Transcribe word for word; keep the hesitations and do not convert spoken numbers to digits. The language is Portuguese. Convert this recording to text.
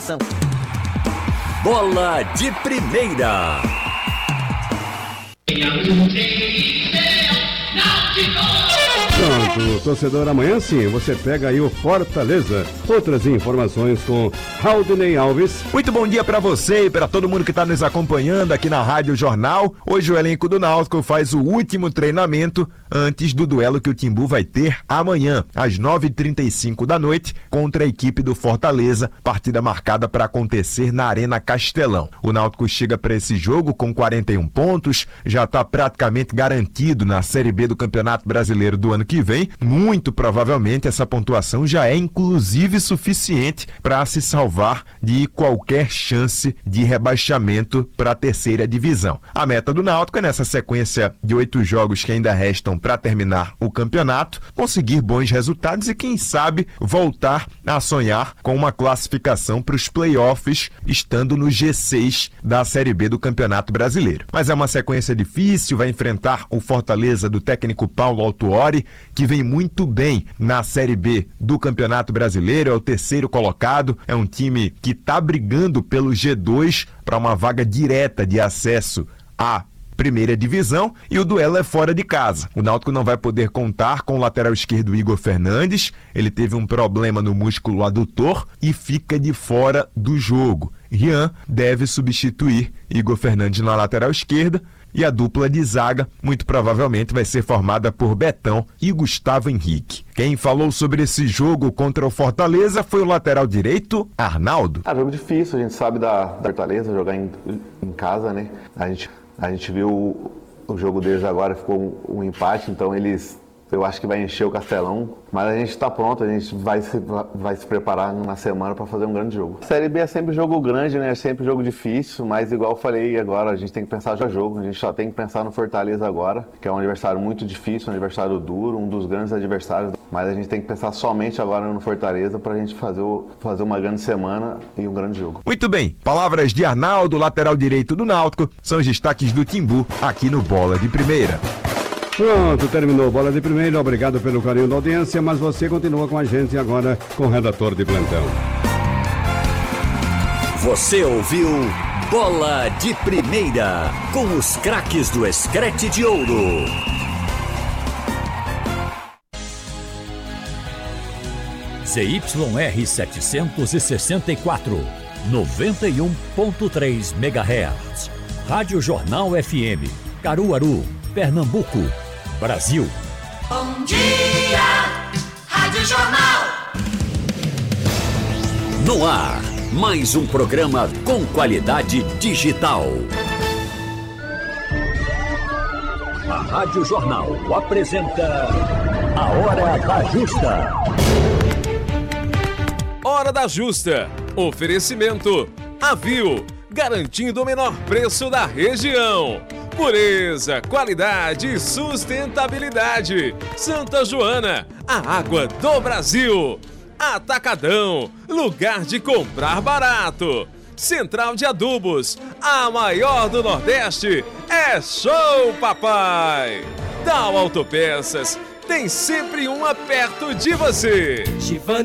Bola de Primeira. Pronto, torcedor, amanhã sim, você pega aí o Fortaleza. Outras informações com Haldney Alves. Muito bom dia pra você e pra todo mundo que tá nos acompanhando aqui na Rádio Jornal. Hoje o elenco do Náutico faz o último treinamento antes do duelo que o Timbu vai ter amanhã, às nove e trinta e cinco da noite, contra a equipe do Fortaleza, partida marcada para acontecer na Arena Castelão. O Náutico chega para esse jogo com quarenta e um pontos, já está praticamente garantido na Série B do Campeonato Brasileiro do ano que vem. Muito provavelmente essa pontuação já é inclusive suficiente para se salvar de qualquer chance de rebaixamento para a terceira divisão. A meta do Náutico é, nessa sequência de oito jogos que ainda restam para terminar o campeonato, conseguir bons resultados e, quem sabe, voltar a sonhar com uma classificação para os playoffs, estando no G seis da Série B do Campeonato Brasileiro. Mas é uma sequência difícil, vai enfrentar o Fortaleza do técnico Paulo Autuori, que vem muito bem na Série B do Campeonato Brasileiro, é o terceiro colocado, é um time que está brigando pelo G dois para uma vaga direta de acesso a primeira divisão, e o duelo é fora de casa. O Náutico não vai poder contar com o lateral esquerdo Igor Fernandes, ele teve um problema no músculo adutor e fica de fora do jogo. Rian deve substituir Igor Fernandes na lateral esquerda, e a dupla de zaga muito provavelmente vai ser formada por Betão e Gustavo Henrique. Quem falou sobre esse jogo contra o Fortaleza foi o lateral direito, Arnaldo. É um jogo difícil, a gente sabe da, da Fortaleza, jogar em, em casa, né? A gente A gente viu o, o jogo deles agora, ficou um, um empate, então eles, eu acho que vai encher o Castelão, mas a gente está pronto, a gente vai se, vai se preparar na semana para fazer um grande jogo. A Série B é sempre jogo grande, né? É sempre jogo difícil, mas igual eu falei agora, a gente tem que pensar já jogo, a gente só tem que pensar no Fortaleza agora, que é um adversário muito difícil, um adversário duro, um dos grandes adversários, mas a gente tem que pensar somente agora no Fortaleza para a gente fazer, o, fazer uma grande semana e um grande jogo. Muito bem, palavras de Arnaldo, lateral direito do Náutico, são os destaques do Timbu aqui no Bola de Primeira. Pronto, terminou Bola de Primeira, obrigado pelo carinho da audiência, mas você continua com a gente agora com o redator de plantão. Você ouviu Bola de Primeira, com os craques do Escrete de Ouro. Z Y R setecentos e sessenta e quatro, noventa e um ponto três megahertz. Rádio Jornal F M, Caruaru, Pernambuco, Brasil. Bom dia, Rádio Jornal. No ar, mais um programa com qualidade digital. A Rádio Jornal apresenta a Hora da Justa. Hora da Justa. Oferecimento Avil, garantindo o menor preço da região. Pureza, qualidade e sustentabilidade. Santa Joana, a água do Brasil. Atacadão, lugar de comprar barato. Central de Adubos, a maior do Nordeste. É show, papai! Dow Autopeças, tem sempre uma perto de você.